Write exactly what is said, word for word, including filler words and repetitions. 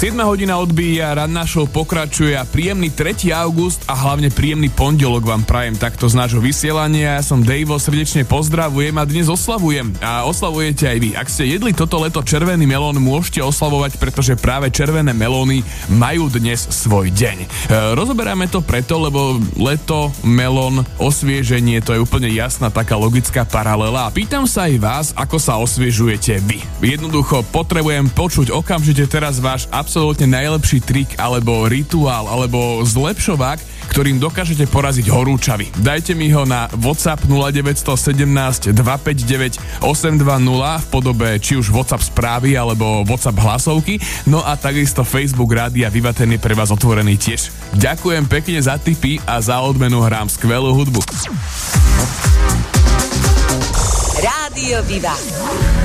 siedma hodina odbíja, ranná show pokračuje a príjemný tretieho august a hlavne príjemný pondelok vám prajem takto z nášho vysielania. Ja som Dejvo, srdečne pozdravujem a dnes oslavujem. A oslavujete aj vy. Ak ste jedli toto leto červený melón, môžete oslavovať, pretože práve červené melóny majú dnes svoj deň. E, rozoberáme to preto, lebo leto, melón, osvieženie, to je úplne jasná taká logická paralela. A pýtam sa aj vás, ako sa osviežujete vy. Jednoducho potrebujem počuť okamžite teraz váš absolútne najlepší trik alebo rituál alebo zlepšovák, ktorým dokážete poraziť horúčavy. Dajte mi ho na WhatsApp nula deväť jedna sedem dva päť deväť osem dva nula v podobe či už WhatsApp správy alebo WhatsApp hlasovky, no a takisto Facebook Rádia Viva, ten je pre vás otvorený tiež. Ďakujem pekne za tipy a za odmenu hrám skvelú hudbu. Rádio Viva.